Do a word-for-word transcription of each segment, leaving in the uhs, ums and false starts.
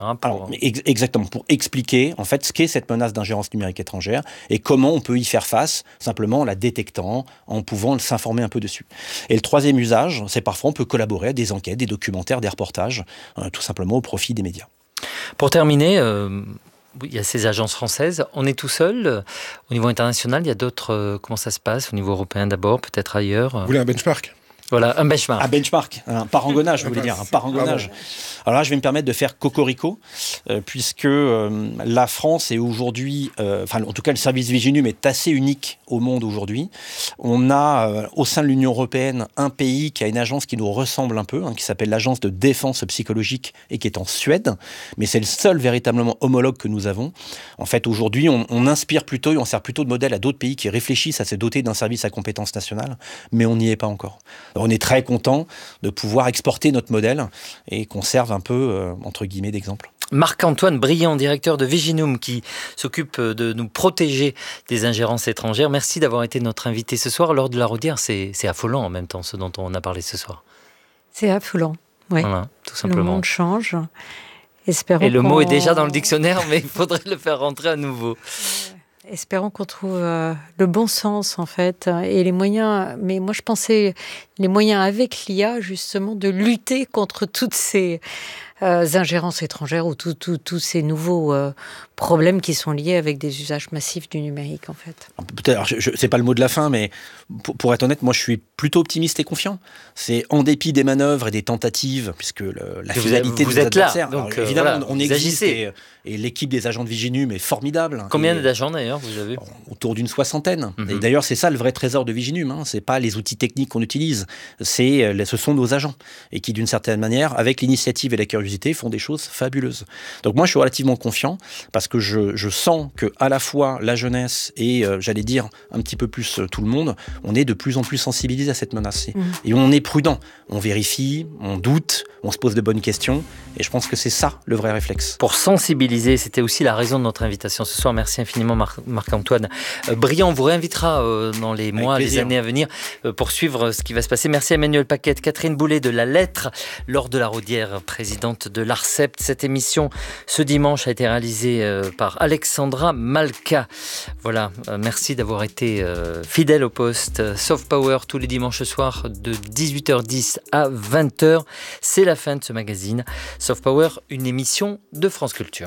Hein, pour... Alors, ex- exactement, pour expliquer en fait ce qu'est cette menace d'ingérence numérique étrangère et comment on peut y faire face, simplement en la détectant, en pouvant s'informer un peu dessus. Et le troisième usage, c'est parfois on peut collaborer à des enquêtes, des documentaires, des reportages, euh, tout simplement au profit des médias. Pour terminer, euh, il y a ces agences françaises. On est tout seul. Au niveau international, il y a d'autres... Euh, comment ça se passe? Au niveau européen d'abord, peut-être ailleurs. Vous voulez un benchmark? Voilà, un benchmark. Un benchmark, un parangonnage, je voulais dire, un parangonnage. Alors là, je vais me permettre de faire cocorico, euh, puisque euh, la France est aujourd'hui, euh, enfin en tout cas le service Viginum est assez unique au monde aujourd'hui. On a euh, au sein de l'Union européenne un pays qui a une agence qui nous ressemble un peu, hein, qui s'appelle l'agence de défense psychologique et qui est en Suède, mais c'est le seul véritablement homologue que nous avons. En fait, aujourd'hui, on, on inspire plutôt et on sert plutôt de modèle à d'autres pays qui réfléchissent à se doter d'un service à compétence nationale, mais on n'y est pas encore. On est très content de pouvoir exporter notre modèle et qu'on serve un peu, euh, entre guillemets, d'exemple. Marc-Antoine Briand, directeur de Viginum, qui s'occupe de nous protéger des ingérences étrangères. Merci d'avoir été notre invité ce soir. L'Ordre de la Rodière, c'est, c'est affolant en même temps, ce dont on a parlé ce soir. C'est affolant, oui. Voilà, tout simplement. Le monde change. Espérons Et le qu'on... mot est déjà dans le dictionnaire, mais il faudrait le faire rentrer à nouveau. Espérons qu'on trouve euh, le bon sens, en fait, et les moyens. Mais moi, je pensais les moyens avec l'I A, justement, de lutter contre toutes ces euh, ingérences étrangères ou tous tout, tout ces nouveaux euh, problèmes qui sont liés avec des usages massifs du numérique, en fait. Peut-être, alors je, je, c'est pas le mot de la fin, mais pour, pour être honnête, moi, je suis plutôt optimiste et confiant. C'est en dépit des manœuvres et des tentatives, puisque le, la vous finalité êtes, vous de nos êtes là, adversaires. donc alors, évidemment, voilà, on existe et, et l'équipe des agents de Viginum est formidable. Combien et, d'agents d'ailleurs vous avez? Autour d'une soixantaine. Mm-hmm. Et d'ailleurs, c'est ça le vrai trésor de Viginum. Hein. C'est pas les outils techniques qu'on utilise, c'est ce sont nos agents et qui, d'une certaine manière, avec l'initiative et la curiosité, font des choses fabuleuses. Donc moi, je suis relativement confiant parce que je, je sens que à la fois la jeunesse et, euh, j'allais dire, un petit peu plus euh, tout le monde, on est de plus en plus sensibilisé à cette menace. Mmh. Et on est prudent. On vérifie, on doute, on se pose de bonnes questions. Et je pense que c'est ça, le vrai réflexe. Pour sensibiliser, c'était aussi la raison de notre invitation ce soir. Merci infiniment, Mar- Marc-Antoine. Euh, Briand, on vous réinvitera euh, dans les mois, les années à venir euh, pour suivre ce qui va se passer. Merci Emmanuel Paquette, Catherine Boulet de La Lettre, Laure de la Rodière, présidente de l'Arcept. Cette émission, ce dimanche, a été réalisée euh, par Alexandra Malka. Voilà, euh, merci d'avoir été euh, fidèle au poste. Soft Power, tous les dimanches soirs de dix-huit heures dix à vingt heures. C'est la fin de ce magazine. Soft Power, une émission de France Culture.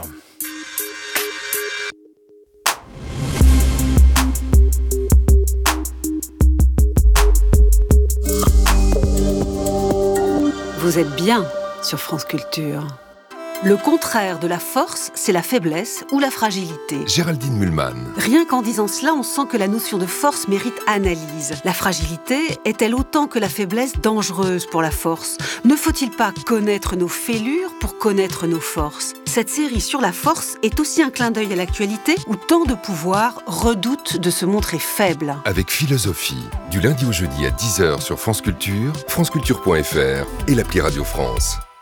Vous êtes bien sur France Culture. Le contraire de la force, c'est la faiblesse ou la fragilité. Géraldine Mühlmann. Rien qu'en disant cela, on sent que la notion de force mérite analyse. La fragilité est-elle autant que la faiblesse dangereuse pour la force? Ne faut-il pas connaître nos fêlures pour connaître nos forces? Cette série sur la force est aussi un clin d'œil à l'actualité où tant de pouvoirs redoutent de se montrer faibles. Avec philosophie, du lundi au jeudi à dix heures sur France Culture, franceculture point f r et l'appli Radio France.